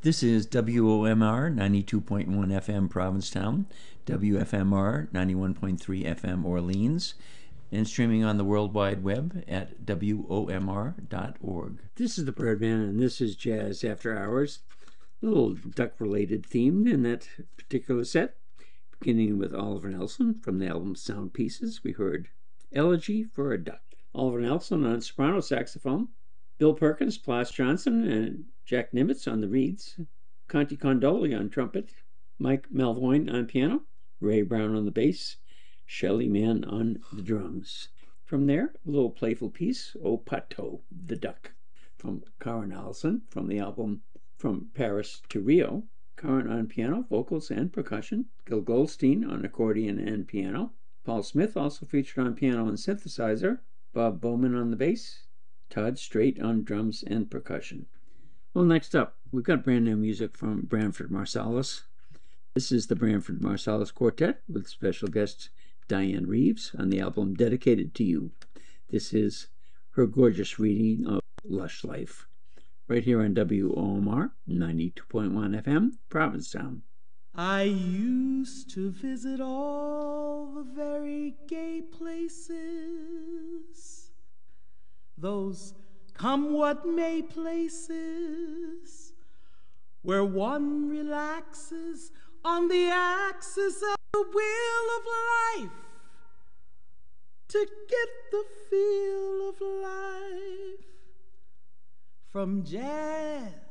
This is WOMR 92.1 FM Provincetown, WFMR 91.3 FM Orleans, and streaming on the World Wide Web at WOMR.org. This is the Birdman, and this is Jazz After Hours. A little duck-related theme in that particular set. Beginning with Oliver Nelson from the album Sound Pieces, we heard Elegy for a Duck. Oliver Nelson on soprano saxophone, Bill Perkins, Plas Johnson, and Jack Nimitz on the reeds, Conti Condoli on trumpet, Mike Malvoine on piano, Ray Brown on the bass, Shelly Mann on the drums. From there, a little playful piece, O Pato, the Duck, from Karen Allison from the album From Paris to Rio. Karen on piano, vocals, and percussion, Gil Goldstein on accordion and piano, Paul Smith also featured on piano and synthesizer, Bob Bowman on the bass, Todd Strait on drums and percussion. Well, next up, we've got brand new music from Branford Marsalis. This is the Branford Marsalis Quartet with special guest Diane Reeves on the album Dedicated to You. This is her gorgeous reading of Lush Life, right here on WOMR 92.1 FM, Provincetown. I used to visit all the very gay places, those come what may places, where one relaxes on the axis of the wheel of life to get the feel of life. From jazz